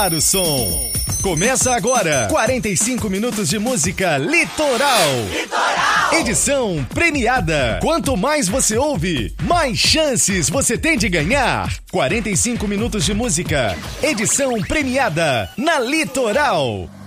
O som. Começa agora, 45 minutos de música Litoral. Edição premiada. Quanto mais você ouve, mais chances você tem de ganhar. 45 minutos de música, edição premiada na Litoral.